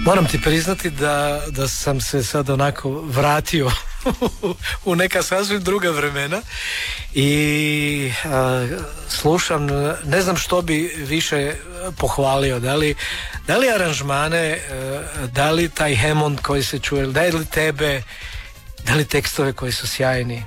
Moram ti priznati da sam se sad onako vratio u neka sasvim druga vremena i slušam, ne znam što bi više pohvalio, da li aranžmane, da li taj Hammond koji se čuje, da li tebe, da li tekstove koji su sjajni.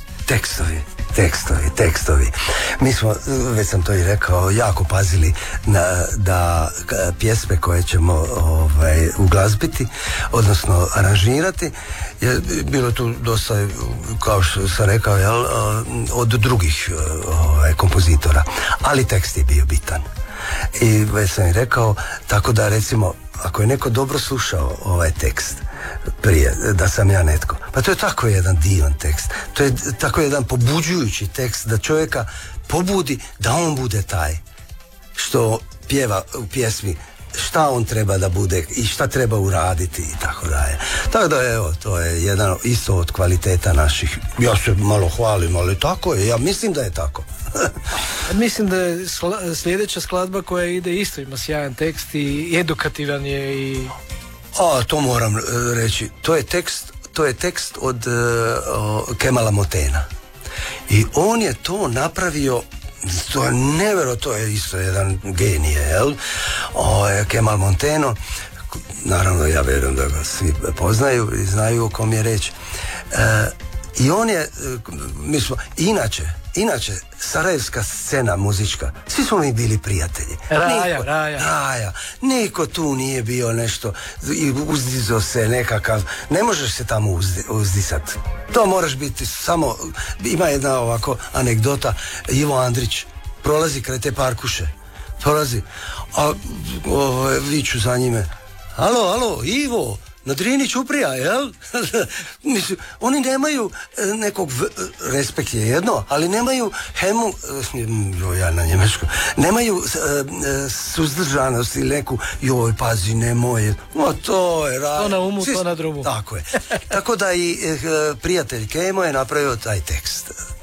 Tekstovi. Mi smo, već sam to i rekao, jako pazili da pjesme koje ćemo uglazbiti, odnosno aranžirati, je bilo tu dosta, kao što sam rekao, od drugih kompozitora, ali tekst je bio bitan. I već sam i rekao, tako da recimo, ako je neko dobro slušao ovaj tekst prije, da sam ja netko, pa to je tako jedan divan tekst, to je tako jedan pobuđujući tekst da čovjeka pobudi da on bude taj što pjeva u pjesmi, šta on treba da bude i šta treba uraditi i tako dalje. Tako da evo, to je jedan isto od kvaliteta naših. Ja se malo hvalim, ali tako je, ja mislim da je tako. Mislim da je sljedeća skladba koja ide isto ima sjajan tekst i edukativan je i... To moram reći, to je tekst od Kemala Motena i on je to napravio, to je nevjerojatno, to je isto jedan genije, jel? Kemal Monteno, naravno ja vjerujem da ga svi poznaju i znaju o kom je reč. I on je, mi smo, inače, sarajevska scena muzička, svi smo mi bili prijatelji. Raja. Niko tu nije bio nešto i uzdizao se nekakav, ne možeš se tamo uzdisat. To moraš biti samo, ima jedna ovako anegdota, Ivo Andrić prolazi kraj te parkuše, a viču za njime, alo, Ivo, na Drini Ćuprija, jel? Mislim, oni nemaju nekog, respekt je jedno, ali nemaju ja na njemačku, nemaju suzdržanost ili neku, joj, pazi, nemoj, to je to na umu, to na drumu. Tako je. Tako da i prijatelj Kemo je napravio taj tekst.